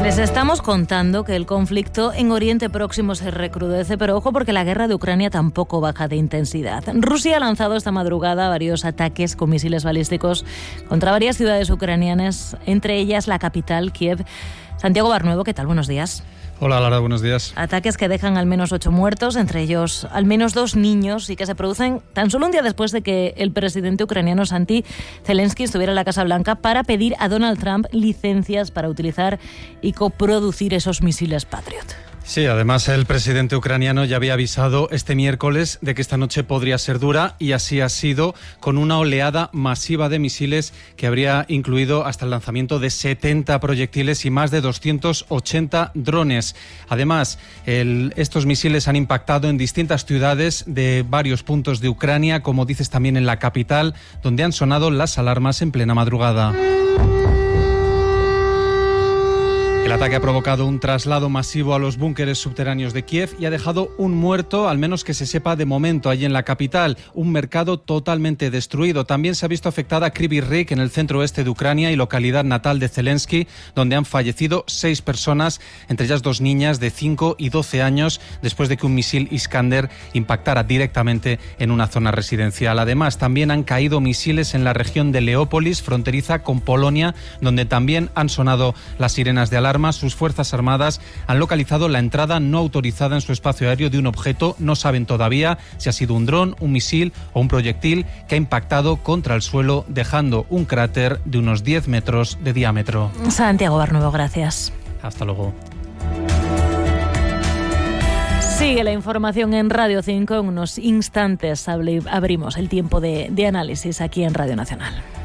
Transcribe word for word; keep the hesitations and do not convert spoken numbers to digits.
Les estamos contando que el conflicto en Oriente Próximo se recrudece, pero ojo porque la guerra de Ucrania tampoco baja de intensidad. Rusia ha lanzado esta madrugada varios ataques con misiles balísticos contra varias ciudades ucranianas, entre ellas la capital, Kiev. Santiago Barnuevo, ¿qué tal? Buenos días. Hola, Lara, buenos días. Ataques que dejan al menos ocho muertos, entre ellos al menos dos niños, y que se producen tan solo un día después de que el presidente ucraniano Santi Zelensky estuviera en la Casa Blanca para pedir a Donald Trump licencias para utilizar y coproducir esos misiles Patriot. Sí, además el presidente ucraniano ya había avisado este miércoles de que esta noche podría ser dura, y así ha sido, con una oleada masiva de misiles que habría incluido hasta el lanzamiento de setenta proyectiles y más de doscientos ochenta drones. Además, el, estos misiles han impactado en distintas ciudades de varios puntos de Ucrania, como dices, también en la capital, donde han sonado las alarmas en plena madrugada. El ataque ha provocado un traslado masivo a los búnkeres subterráneos de Kiev y ha dejado un muerto, al menos que se sepa de momento, allí en la capital. Un mercado totalmente destruido. También se ha visto afectada Kryvyi Rih, en el centro oeste de Ucrania y localidad natal de Zelensky, donde han fallecido seis personas, entre ellas dos niñas de cinco y doce años, después de que un misil Iskander impactara directamente en una zona residencial. Además, también han caído misiles en la región de Leópolis, fronteriza con Polonia, donde también han sonado las sirenas de alarma. Sus fuerzas armadas han localizado la entrada no autorizada en su espacio aéreo de un objeto. No saben todavía si ha sido un dron, un misil o un proyectil que ha impactado contra el suelo, dejando un cráter de unos diez metros de diámetro. Santiago Barnuevo, gracias. Hasta luego. Sigue la información en Radio cinco. En unos instantes abrimos el tiempo de, de análisis aquí en Radio Nacional.